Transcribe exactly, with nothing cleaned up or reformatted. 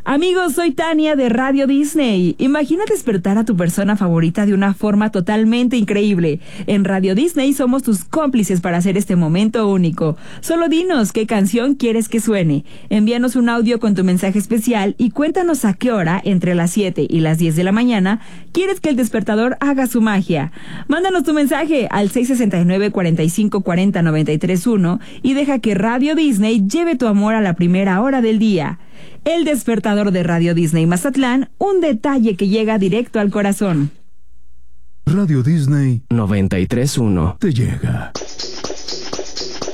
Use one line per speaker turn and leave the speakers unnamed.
Amigos, soy Tania de Radio Disney. Imagina despertar a tu persona favorita de una forma totalmente increíble. En Radio Disney somos tus cómplices para hacer este momento único. Solo dinos qué canción quieres que suene. Envíanos un audio con tu mensaje especial y cuéntanos a qué hora, entre las siete y las diez de la mañana, quieres que el despertador haga su magia. Mándanos tu mensaje al seis sesenta y nueve, cuarenta y cinco, cuarenta, noventa y tres uno y deja que Radio Disney lleve tu amor a la primera hora del día. El despertador de Radio Disney Mazatlán, un detalle que llega directo al corazón.
Radio Disney
noventa y tres punto uno
te llega.